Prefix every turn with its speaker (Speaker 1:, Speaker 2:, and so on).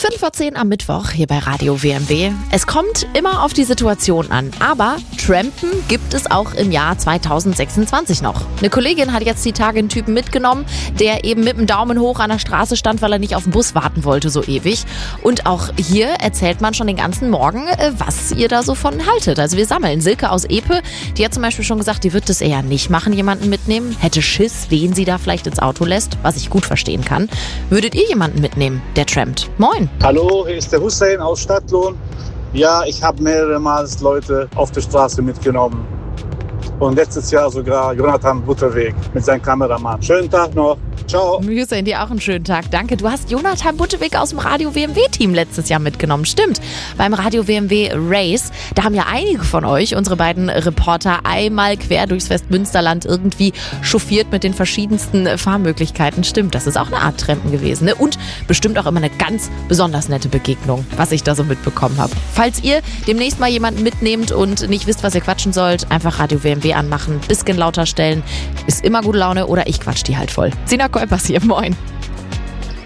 Speaker 1: 9:15 am Mittwoch hier bei Radio WMW. Es kommt immer auf die Situation an, aber Trampen gibt es auch im Jahr 2026 noch. Eine Kollegin hat jetzt die Tage einen Typen mitgenommen, der eben mit dem Daumen hoch an der Straße stand, weil er nicht auf den Bus warten wollte so ewig. Und auch hier erzählt man schon den ganzen Morgen, was ihr da so von haltet. Also wir sammeln. Silke aus Epe, die hat zum Beispiel schon gesagt, die wird das eher nicht machen, jemanden mitnehmen. Hätte Schiss, wen sie da vielleicht ins Auto lässt, was ich gut verstehen kann. Würdet ihr jemanden mitnehmen, der trampt? Moin.
Speaker 2: Hallo, hier ist der Hussein aus Stadtlohn. Ja, ich habe mehrere Mal Leute auf der Straße mitgenommen. Und letztes Jahr sogar Jonathan Butterweg mit seinem Kameramann. Schönen Tag noch. Ciao.
Speaker 1: Hussein, dir auch einen schönen Tag. Danke. Du hast Jonathan Butterweg aus dem Radio WMW-Team letztes Jahr mitgenommen. Stimmt. Beim Radio WMW Race, da haben ja einige von euch, unsere beiden Reporter, einmal quer durchs Westmünsterland irgendwie chauffiert mit den verschiedensten Fahrmöglichkeiten. Stimmt, das ist auch eine Art Trampen gewesen. Ne? Und bestimmt auch immer eine ganz besonders nette Begegnung, was ich da so mitbekommen habe. Falls ihr demnächst mal jemanden mitnehmt und nicht wisst, was ihr quatschen sollt, einfach Radio WMW anmachen, bisschen lauter stellen. Ist immer gute Laune oder ich quatsch die halt voll. Sina Kolpers hier, moin.